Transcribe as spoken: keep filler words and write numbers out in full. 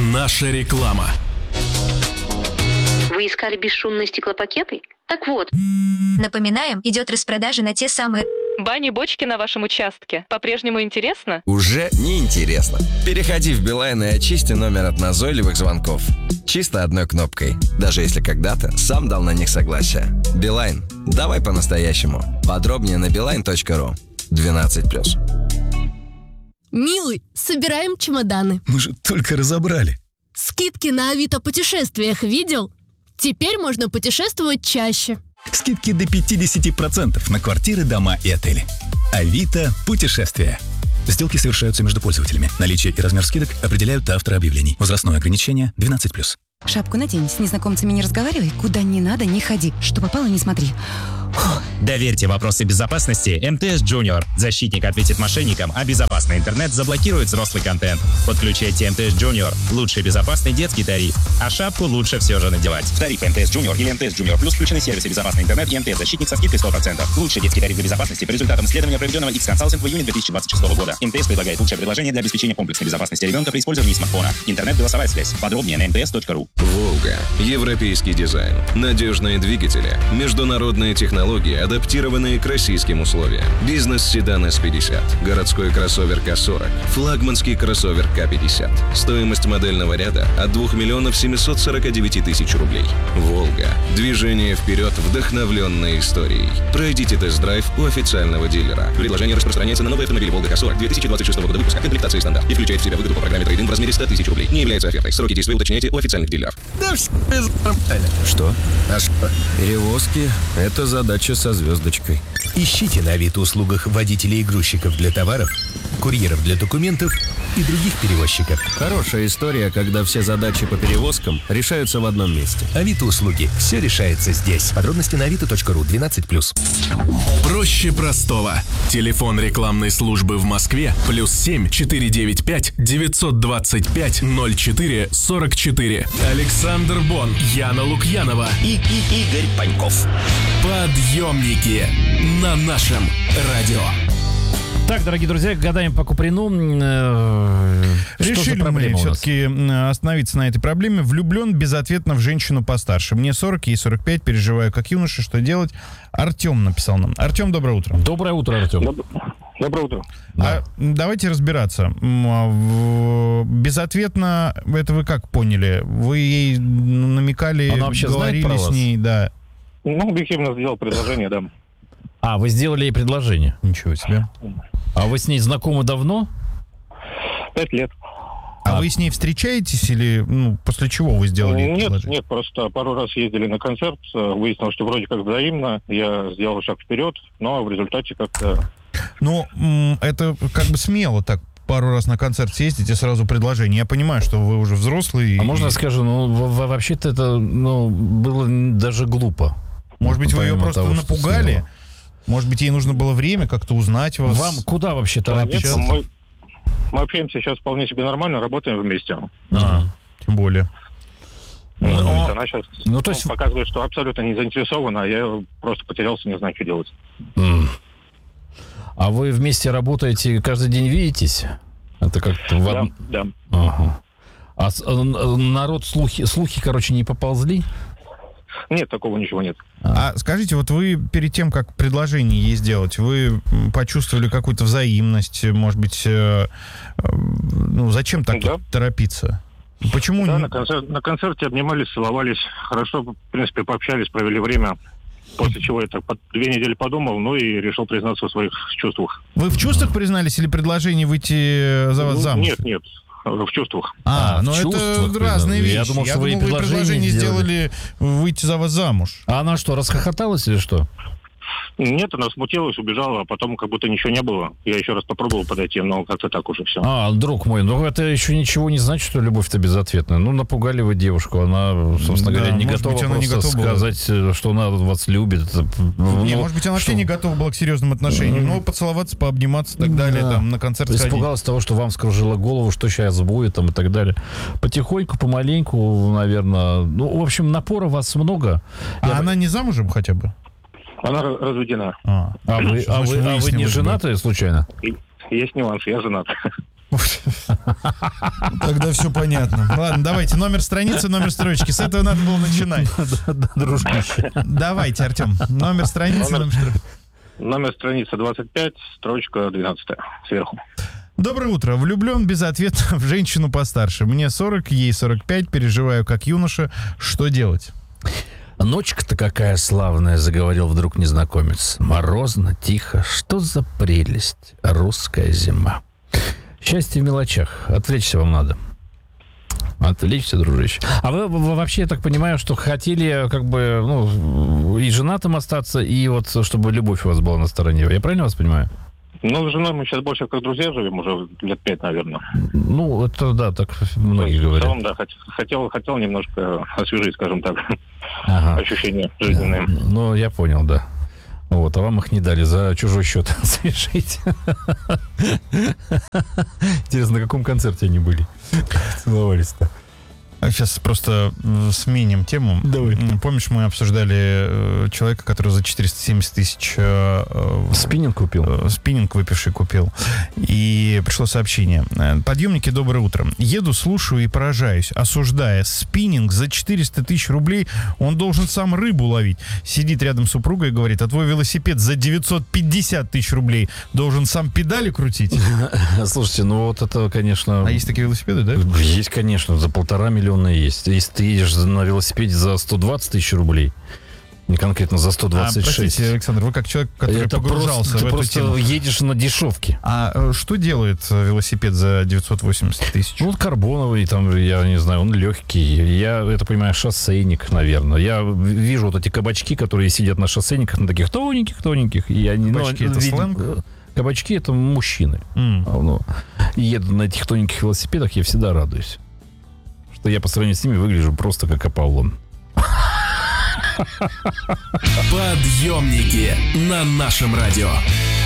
Наша реклама. Вы искали бесшумные стеклопакеты? Так вот. Напоминаем, идет распродажа на те самые... Бани-бочки на вашем участке. По-прежнему интересно? Уже не интересно. Переходи в Билайн и очисти номер от назойливых звонков. Чисто одной кнопкой. Даже если когда-то сам дал на них согласие. Билайн. Давай по-настоящему. Подробнее на билайн точка ру. двенадцать плюс. Милый, собираем чемоданы. Мы же только разобрали. Скидки на Авито путешествиях видел? Теперь можно путешествовать чаще. Скидки до пятьдесят процентов на квартиры, дома и отели. Авито путешествия. Сделки совершаются между пользователями. Наличие и размер скидок определяют авторы объявлений. Возрастное ограничение двенадцать плюс. Шапку надень, с незнакомцами не разговаривай, куда не надо не ходи. Что попало, не смотри. Фух. Доверьте вопросы безопасности эм тэ эс Junior. Защитник ответит мошенникам, а безопасный интернет заблокирует взрослый контент. Подключайте эм тэ эс Junior. Лучший безопасный детский тариф. А шапку лучше все же надевать. В тариф эм тэ эс Junior или эм тэ эс Junior Plus включены сервисы безопасный интернет и эм тэ эс Защитник со скидкой сто процентов. Лучший детский тариф для безопасности по результатам исследования, проведенного X-Consulting в июне две тысячи двадцать шестого года. эм тэ эс предлагает лучшее предложение для обеспечения комплексной безопасности ребенка при использовании смартфона. Интернет-голосовая связь. Подробнее на эм тэ эс точка ру. Волга. Европейский дизайн. Надежные двигатели. Международные технологии, адаптированные к российским условиям. Бизнес-седан эс пятьдесят. Городской кроссовер ка сорок. Флагманский кроссовер ка пятьдесят. Стоимость модельного ряда от двух миллионов семисот сорока девяти тысяч рублей. Волга. Движение вперед, вдохновленной историей. Пройдите тест-драйв у официального дилера. Предложение распространяется на новые автомобили Волга ка сорок две тысячи двадцать шестого года выпуска. Комплектация стандарт. И включает в себя выгоду по программе трейд-ин в размере ста тысяч рублей. Не является офертой. Сроки действия уточняйте у официальных дилеров. Да все Что? А что? Перевозки – это задача со звездочкой. Ищите на Авито услугах водителей и грузчиков для товаров, курьеров для документов и других перевозчиков. Хорошая история, когда все задачи по перевозкам решаются в одном месте. Авито услуги. Все решается здесь. Подробности на авито точка ру. двенадцать плюс. Проще простого. Телефон рекламной службы в Москве плюс семь четыре девять пять девятьсот двадцать пять ноль четыре сорок четыре. Александр Бон, Яна Лукьянова И, и Игорь Паньков. Подъемники на нашем радио. Так, дорогие друзья, гадаем по Куприну. Э, Решили мы все-таки остановиться на этой проблеме. Влюблен безответно в женщину постарше. Мне сорок, ей сорок пять, переживаю как юноша, что делать. Артем написал нам. Артем, доброе утро. Доброе утро, Артем. Доб... Доброе утро. Да. А, давайте разбираться. Безответно, это вы как поняли? Вы ей намекали, Она вообще говорили знает про вас? с ней, да. Ну, объективно сделал предложение, да. А, вы сделали ей предложение? Ничего себе. А вы с ней знакомы давно? Пять лет. А, а вы с ней встречаетесь или ну, после чего вы сделали Нет, предложение? нет, просто пару раз ездили на концерт, выяснилось, что вроде как взаимно, я сделал шаг вперед, но в результате как-то... Ну, это как бы смело так пару раз на концерт съездить и сразу предложение. Я понимаю, что вы уже взрослый. А и... можно я скажу, ну, вообще-то это ну, было даже глупо. Может быть, вы ее просто того, напугали? Может быть, ей нужно было время как-то узнать вас? Вам куда вообще торопиться? Мы, мы общаемся сейчас вполне себе нормально, работаем вместе. А, тем более. Ну, Но... Она сейчас ну, то есть... показывает, что абсолютно не заинтересована, а я просто потерялся, не знаю, что делать. Mm. А вы вместе работаете, каждый день видитесь? Это как-то... Да, в... да. Ага. А народ, слухи, слухи, короче, не поползли? Нет, такого ничего нет. А скажите, вот вы перед тем, как предложение ей сделать, вы почувствовали какую-то взаимность, может быть, э, э, ну, зачем так да. торопиться? Почему да, не... на, концерт, на концерте обнимались, целовались, хорошо, в принципе, пообщались, провели время, после чего я так под две недели подумал, ну и решил признаться в своих чувствах. Вы в чувствах признались или предложение выйти за вас замуж? Нет, нет. В чувствах. А, а ну это разные вещи. Я думал, что Я вы думал, предложение, предложение сделали. сделали выйти за вас замуж. А она что, расхохоталась или что? Нет, она смутилась, убежала, а потом как будто ничего не было. Я еще раз попробовал подойти, но как-то так уже все. А, друг мой, ну это еще ничего не значит, что любовь-то безответная. Ну, напугали вы девушку, она, собственно да, говоря, не готова быть, просто не готова сказать, была. Что она вас любит. Не, ну, может быть, она что? вообще не готова была к серьезным отношениям. Mm-hmm. Ну, поцеловаться, пообниматься и так далее, да. там, на концерт сходить. Испугалась того, что вам скружило голову, что сейчас будет, там, и так далее. Потихоньку, помаленьку, наверное. Ну, в общем, напора вас много. А Я... она не замужем хотя бы? Она разведена. А, а, вы, а, вы, а вы не женаты, случайно? Есть нюанс, я женат. Тогда все понятно. Ладно, давайте номер страницы, номер строчки. С этого надо было начинать. Дружище. Давайте, Артем. Номер страницы, номер строчки. Номер страницы двадцать пять, строчка двенадцать, сверху. Доброе утро. Влюблен безответно в женщину постарше. Мне сорок, ей сорок пять. Переживаю как юноша. Что делать? Ночка-то какая славная, заговорил вдруг незнакомец. Морозно, тихо. Что за прелесть? Русская зима. Счастье в мелочах. Отвлечься вам надо. Отвлечься, дружище. А вы, вы вообще, я так понимаю, что хотели как бы, ну, и женатым остаться, и вот чтобы любовь у вас была на стороне. Я правильно вас понимаю? Ну, с женой мы сейчас больше как друзья живем, уже лет пять, наверное. Ну, это да, так многие говорят. В целом, да, хотел, хотел немножко освежить, скажем так, ага. ощущения жизненные. Ну, я понял, да. Вот, а вам их не дали за чужой счет освежить. Интересно, на каком концерте они были? Целовались-то. Сейчас просто сменим тему. Давай. Помнишь, мы обсуждали человека, который за четыреста семьдесят тысяч э, спиннинг купил. Э, спиннинг выпивший купил. И пришло сообщение. Подъемники, доброе утро. Еду, слушаю и поражаюсь, осуждая. Спиннинг за четыреста тысяч рублей, он должен сам рыбу ловить. Сидит рядом супруга и говорит, а твой велосипед за девятьсот пятьдесят тысяч рублей должен сам педали крутить? Слушайте, ну вот это, конечно... А есть такие велосипеды, да? Есть, конечно, за полтора миллиона есть. Если ты едешь на велосипеде за сто двадцать тысяч рублей, не конкретно за сто двадцать шесть. А, простите, Александр, вы как человек, который это погружался просто, в эту просто тему. едешь на дешевке. А что делает велосипед за девятьсот восемьдесят тысяч? Ну, вот карбоновый, там, я не знаю, он легкий. Я, это понимаю, шоссейник, наверное. Я вижу вот эти кабачки, которые сидят на шоссейниках, на таких тоненьких-тоненьких. И они, кабачки ну, это видим, сленг? Кабачки это мужчины. Mm. Ну, и еду на этих тоненьких велосипедах, я всегда радуюсь. Что я по сравнению с ними выгляжу просто как Аполлон. Подъемники на нашем радио.